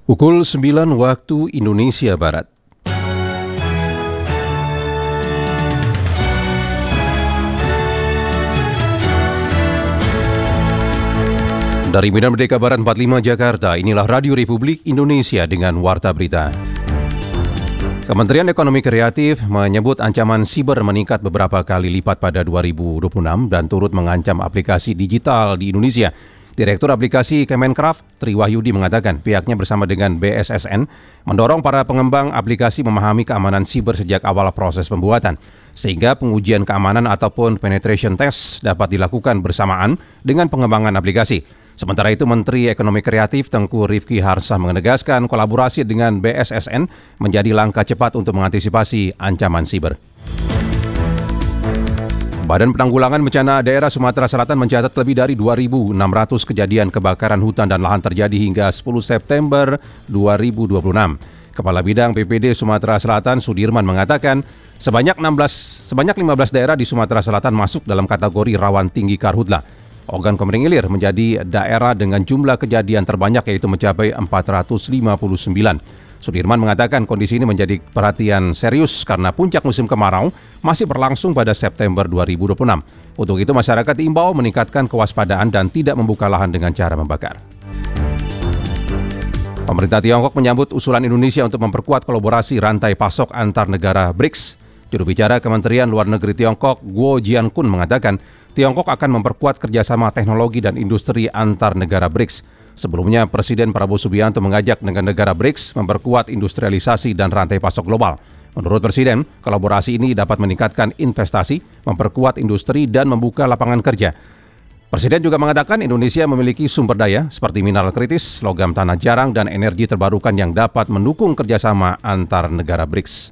Pukul 9 waktu Indonesia Barat. Dari Medan Merdeka Barat 45 Jakarta, inilah Radio Republik Indonesia dengan Warta Berita. Kementerian Ekonomi Kreatif menyebut ancaman siber meningkat beberapa kali lipat pada 2026 dan turut mengancam aplikasi digital di Indonesia. Direktur Aplikasi Kemenkraf, Tri Wahyudi mengatakan pihaknya bersama dengan BSSN mendorong para pengembang aplikasi memahami keamanan siber sejak awal proses pembuatan, sehingga pengujian keamanan ataupun penetration test dapat dilakukan bersamaan dengan pengembangan aplikasi. Sementara itu, Menteri Ekonomi Kreatif Tengku Rifki Harsah menegaskan kolaborasi dengan BSSN menjadi langkah cepat untuk mengantisipasi ancaman siber. Badan Penanggulangan Bencana Daerah Sumatera Selatan mencatat lebih dari 2.600 kejadian kebakaran hutan dan lahan terjadi hingga 10 September 2026. Kepala Bidang PPD Sumatera Selatan Sudirman mengatakan sebanyak 15 daerah di Sumatera Selatan masuk dalam kategori rawan tinggi karhutla. Ogan Komering Ilir menjadi daerah dengan jumlah kejadian terbanyak yaitu mencapai 459. Sudirman mengatakan kondisi ini menjadi perhatian serius karena puncak musim kemarau masih berlangsung pada September 2026. Untuk itu masyarakat diimbau meningkatkan kewaspadaan dan tidak membuka lahan dengan cara membakar. Pemerintah Tiongkok menyambut usulan Indonesia untuk memperkuat kolaborasi rantai pasok antar negara BRICS. Juru bicara Kementerian Luar Negeri Tiongkok, Guo Jiankun mengatakan Tiongkok akan memperkuat kerjasama teknologi dan industri antar negara BRICS. Sebelumnya, Presiden Prabowo Subianto mengajak negara BRICS memperkuat industrialisasi dan rantai pasok global. Menurut Presiden, kolaborasi ini dapat meningkatkan investasi, memperkuat industri, dan membuka lapangan kerja. Presiden juga mengatakan Indonesia memiliki sumber daya seperti mineral kritis, logam tanah jarang, dan energi terbarukan yang dapat mendukung kerjasama antar negara BRICS.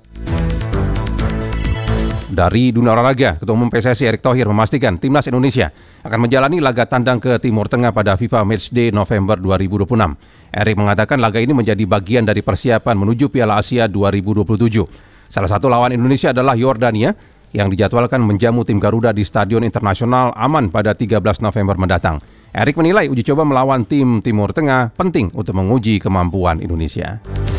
Dari dunia olahraga, Ketua Umum PSSI Erick Thohir memastikan Timnas Indonesia akan menjalani laga tandang ke Timur Tengah pada FIFA Matchday November 2026. Erick mengatakan laga ini menjadi bagian dari persiapan menuju Piala Asia 2027. Salah satu lawan Indonesia adalah Yordania yang dijadwalkan menjamu tim Garuda di Stadion Internasional Aman pada 13 November mendatang. Erick menilai uji coba melawan tim Timur Tengah penting untuk menguji kemampuan Indonesia.